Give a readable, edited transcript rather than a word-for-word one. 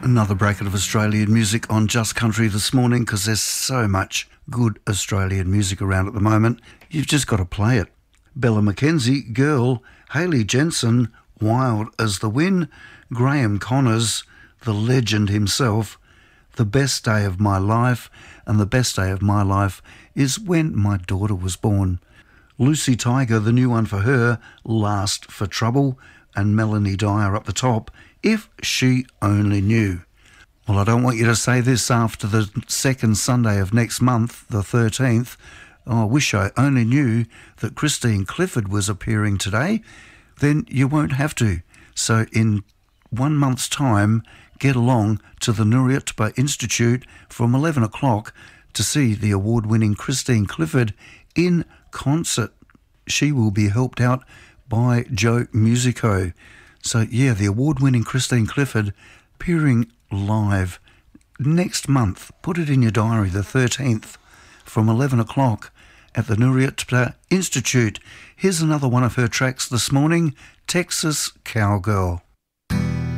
Another bracket of Australian music on Just Country this morning, because there's so much good Australian music around at the moment. You've just got to play it. Bella McKenzie, Girl, Hayley Jensen, Wild as the Wind, Graham Connors, the legend himself, The Best Day of My Life, and the best day of my life is when my daughter was born. Lucy Tiger, the new one for her, Last for Trouble, and Melanie Dyer up the top, If She Only Knew. Well, I don't want you to say this after the second Sunday of next month, the 13th. Oh, I wish I only knew that Christine Clifford was appearing today. Then you won't have to. So in 1 month's time, get along to the Nuryutpa Institute from 11 o'clock to see the award-winning Christine Clifford in concert. She will be helped out by Joe Musico. So yeah, the award-winning Christine Clifford appearing live next month. Put it in your diary, the 13th from 11 o'clock at the Nuryutpa Institute. Here's another one of her tracks this morning, Texas Cowgirl.